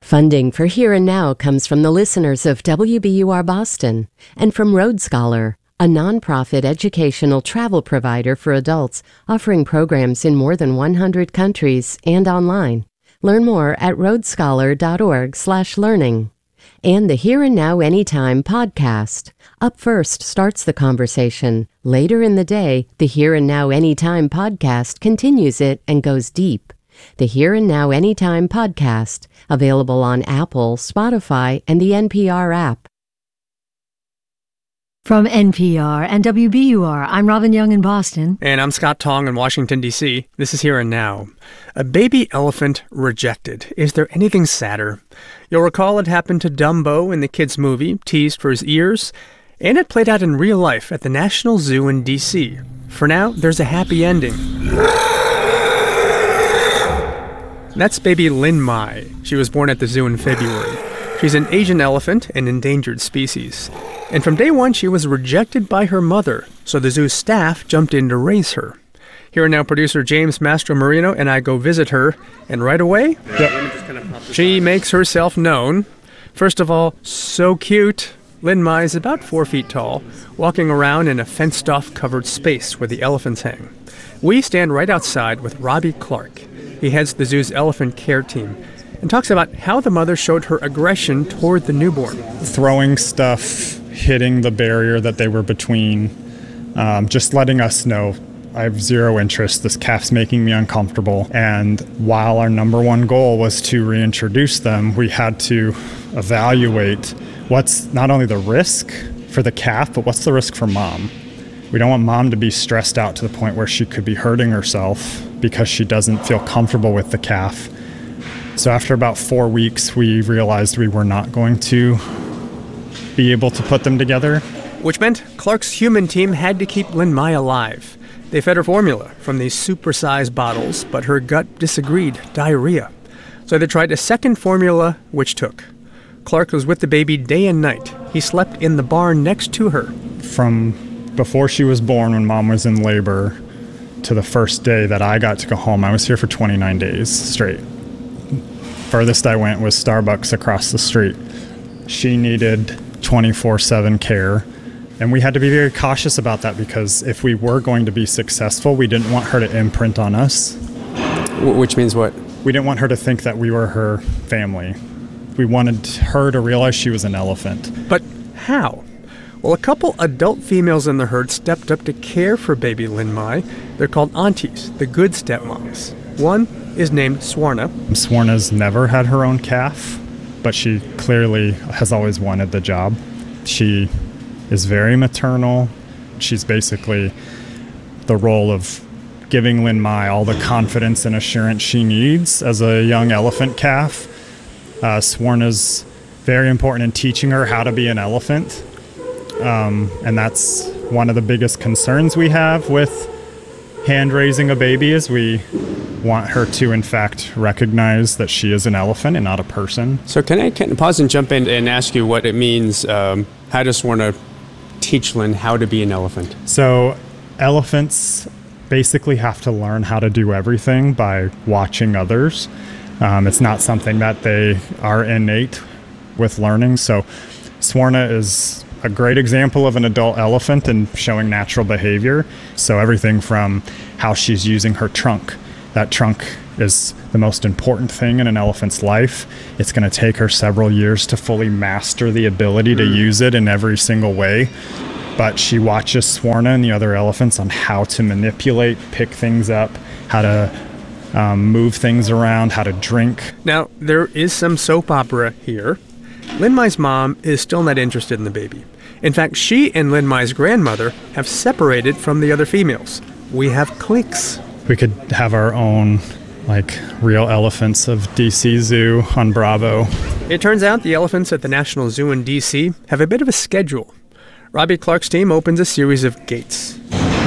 Funding for Here and Now comes from the listeners of WBUR Boston and from Road Scholar, a nonprofit educational travel provider for adults offering programs in more than 100 countries and online. Learn more at roadscholar.org/learning. And the Here and Now Anytime podcast. Up first starts the conversation. Later in the day, the Here and Now Anytime podcast continues it and goes deep. The Here and Now Anytime podcast, available on Apple, Spotify, and the NPR app. From NPR and WBUR, I'm Robin Young in Boston. And I'm Scott Tong in Washington, D.C. This is Here and Now. A baby elephant rejected. Is there anything sadder? You'll recall it happened to Dumbo in the kids' movie, teased for his ears, and it played out in real life at the National Zoo in D.C. For now, there's a happy ending. That's baby Lin Mai. She was born at the zoo in February. She's an Asian elephant, an endangered species. And from day one, she was rejected by her mother, so the zoo staff jumped in to raise her. Here and Now producer James Mastromarino and I go visit her, and right away, she makes herself known. First of all, so cute. Lin Mai is about 4 feet tall, walking around in a fenced-off covered space where the elephants hang. We stand right outside with Robbie Clark. He heads the zoo's elephant care team and talks about how the mother showed her aggression toward the newborn. Throwing stuff, hitting the barrier that they were between, just letting us know, I have zero interest, this calf's making me uncomfortable. And while our number one goal was to reintroduce them, we had to evaluate what's not only the risk for the calf, but what's the risk for mom. We don't want mom to be stressed out to the point where she could be hurting herself because she doesn't feel comfortable with the calf. So after about 4 weeks, we realized we were not going to be able to put them together. Which meant Clark's human team had to keep Lin Mai alive. They fed her formula from these supersized bottles, but her gut disagreed, diarrhea. So they tried a second formula, which took. Clark was with the baby day and night. He slept in the barn next to her. From before she was born, when mom was in labor, to the first day that I got to go home, I was here for 29 days straight. Furthest I went was Starbucks across the street. She needed 24/7 care, and we had to be very cautious about that because if we were going to be successful, we didn't want her to imprint on us. Which means what? We didn't want her to think that we were her family. We wanted her to realize she was an elephant. But how? Well, a couple adult females in the herd stepped up to care for baby Lin Mai. They're called aunties, the good stepmoms. One is named Swarna. Swarna's never had her own calf, but she clearly has always wanted the job. She is very maternal. She's basically the role of giving Lin Mai all the confidence and assurance she needs as a young elephant calf. Swarna's very important in teaching her how to be an elephant. And that's one of the biggest concerns we have with hand raising a baby is we want her to in fact recognize that she is an elephant and not a person. So can I pause and jump in and ask you what it means? How does Swarna teach Lin how to be an elephant? So elephants basically have to learn how to do everything by watching others. It's not something that they are innate with learning. So Swarna is a great example of an adult elephant and showing natural behavior. So everything from how she's using her trunk. That trunk is the most important thing in an elephant's life. It's going to take her several years to fully master the ability to use it in every single way. But she watches Swarna and the other elephants on how to manipulate, pick things up, how to move things around, how to drink. Now, there is some soap opera here. Lin Mai's mom is still not interested in the baby. In fact, she and Lin Mai's grandmother have separated from the other females. We have cliques. We could have our own, real elephants of DC Zoo on Bravo. It turns out the elephants at the National Zoo in DC have a bit of a schedule. Robbie Clark's team opens a series of gates.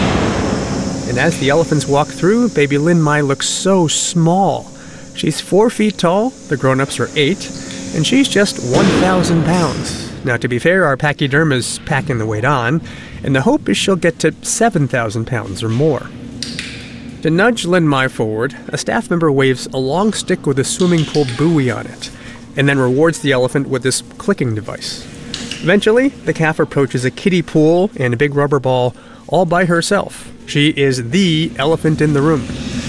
And as the elephants walk through, baby Lin Mai looks so small. She's 4 feet tall, the grown-ups are 8, and she's just 1,000 pounds. Now, to be fair, our pachyderm is packing the weight on, and the hope is she'll get to 7,000 pounds or more. To nudge Lin Mai forward, a staff member waves a long stick with a swimming pool buoy on it. and then rewards the elephant with this clicking device. Eventually, the calf approaches a kiddie pool and a big rubber ball all by herself. She is the elephant in the room.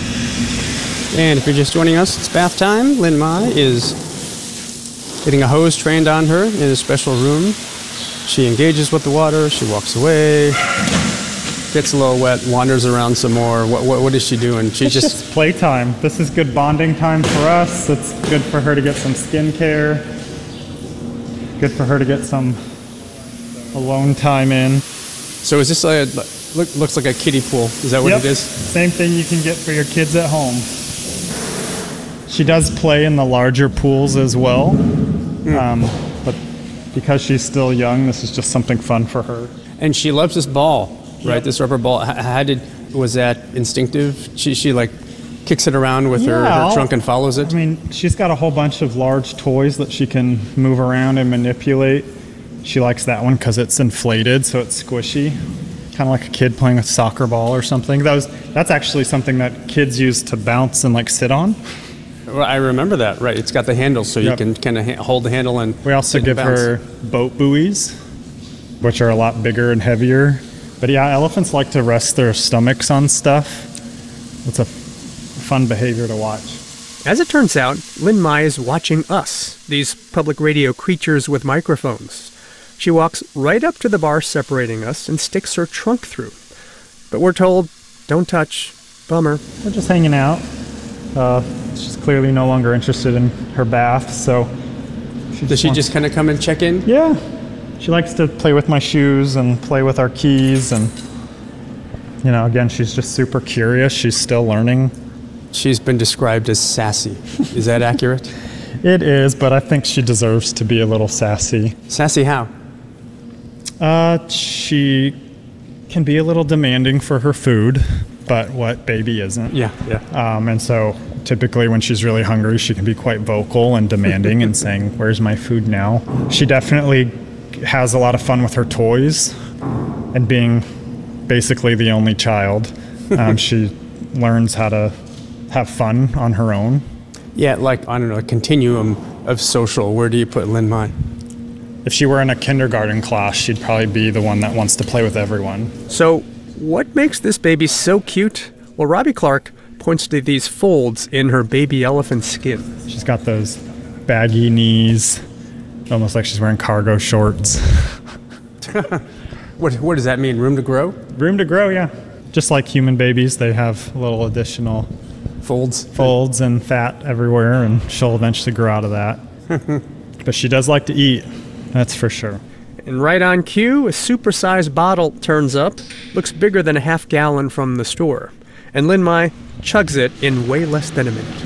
And if you're just joining us, it's bath time. Lin Mai is getting a hose trained on her in a special room. She engages with the water, she walks away, gets a little wet, wanders around some more. What is she doing? It's just playtime. This is good bonding time for us. It's good for her to get some skincare. Good for her to get some alone time in. So is this looks like a kiddie pool? Is that what it is? Same thing you can get for your kids at home. She does play in the larger pools as well, but because she's still young, this is just something fun for her. And she loves this ball, right? Yep. This rubber ball. Was that instinctive? She like kicks it around with her trunk and follows it? I mean, she's got a whole bunch of large toys that she can move around and manipulate. She likes that one because it's inflated, so it's squishy. Kind of like a kid playing a soccer ball or something. That's actually something that kids use to bounce and like sit on. Well, I remember that, right. It's got the handle, so you can kind of hold the handle and we also give her boat buoys, which are a lot bigger and heavier. But yeah, elephants like to rest their stomachs on stuff. It's a fun behavior to watch. As it turns out, Lin Mai is watching us, these public radio creatures with microphones. She walks right up to the bar separating us and sticks her trunk through. But we're told, don't touch. Bummer. We're just hanging out. She's clearly no longer interested in her bath, so... Does she just kind of come and check in? Yeah. She likes to play with my shoes and play with our keys, and, you know, again, she's just super curious. She's still learning. She's been described as sassy. Is that accurate? It is, but I think she deserves to be a little sassy. Sassy how? She can be a little demanding for her food, but what baby isn't? Yeah. And so typically when she's really hungry, she can be quite vocal and demanding and saying, "Where's my food now?" She definitely has a lot of fun with her toys, and being basically the only child, she learns how to have fun on her own. Yeah, like, I don't know, a continuum of social. Where do you put Lin Mai? If she were in a kindergarten class, she'd probably be the one that wants to play with everyone. So, what makes this baby so cute? Well, Robbie Clark points to these folds in her baby elephant skin. She's got those baggy knees, almost like she's wearing cargo shorts. What does that mean? Room to grow? Room to grow, yeah. Just like human babies, they have little additional folds and fat everywhere, and she'll eventually grow out of that. But she does like to eat, that's for sure. And right on cue, a supersized bottle turns up, looks bigger than a half gallon from the store. And Lin Mai chugs it in way less than a minute.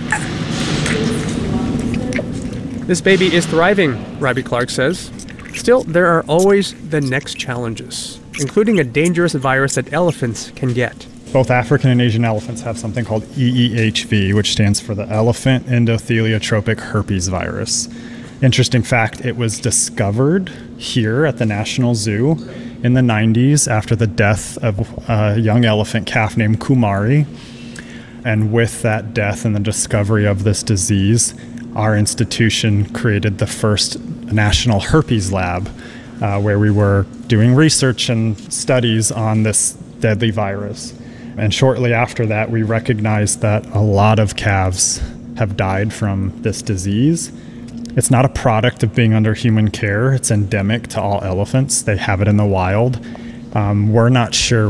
This baby is thriving, Robbie Clark says. Still, there are always the next challenges, including a dangerous virus that elephants can get. Both African and Asian elephants have something called EEHV, which stands for the Elephant Endotheliotropic Herpes Virus. Interesting fact, it was discovered here at the National Zoo in the 90s after the death of a young elephant calf named Kumari. And with that death and the discovery of this disease, our institution created the first national herpes lab, where we were doing research and studies on this deadly virus. And shortly after that, we recognized that a lot of calves have died from this disease. It's not a product of being under human care. It's endemic to all elephants. They have it in the wild. We're not sure